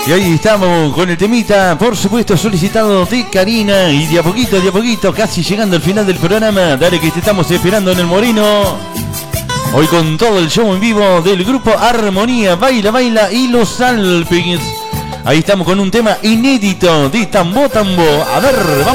Y ahí estamos con el temita, por supuesto, solicitado de Karina. Y de a poquito, casi llegando al final del programa. Dale que te estamos esperando en el Moreno. Hoy con todo el show en vivo del grupo Armonía, Baila, Baila y Los Alpes. Ahí estamos con un tema inédito de Tambo Tambo. A ver, vamos.